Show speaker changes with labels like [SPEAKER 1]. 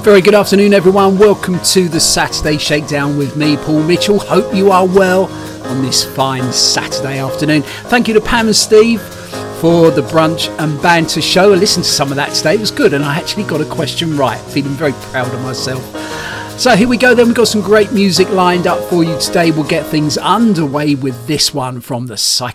[SPEAKER 1] Very good afternoon, everyone. Welcome to the Saturday Shakedown with me, Paul Mitchell. Hope you are well on this fine Saturday afternoon. Thank you to Pam and Steve for the brunch and banter show. I listened to some of that today. It was good, and I actually got a question right. Feeling very proud of myself. So here we go then. We've got some great music lined up for you today. We'll get things underway with this one from the